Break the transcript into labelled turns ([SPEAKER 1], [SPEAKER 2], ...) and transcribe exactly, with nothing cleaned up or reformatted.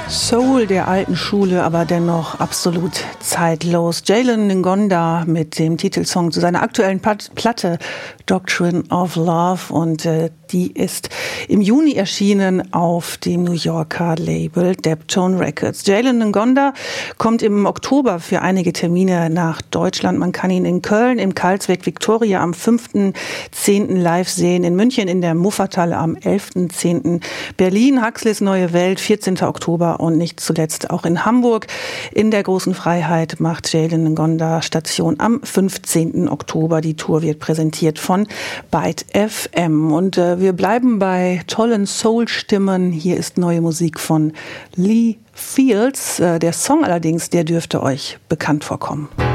[SPEAKER 1] Soul der alten Schule, aber dennoch absolut zeitlos. Jalen Ngonda mit dem Titelsong zu seiner aktuellen Platte Doctrine of Love, und äh, die ist im Juni erschienen auf dem New Yorker Label Deptone Records. Jalen Ngonda kommt im Oktober für einige Termine nach Deutschland. Man kann ihn in Köln im Karlsweg Victoria am fünften zehnten live sehen, in München in der Muffathalle am elften zehnten Berlin, Huxleys Neue Welt, vierzehnten Oktober, und nicht zuletzt auch in Hamburg in der Großen Freiheit macht Jalen Ngonda Station am fünfzehnten Oktober. Die Tour wird präsentiert von Byte F M. Und äh, wir bleiben bei tollen Soul-Stimmen. Hier ist neue Musik von Lee Fields. Äh, der Song allerdings, der dürfte euch bekannt vorkommen.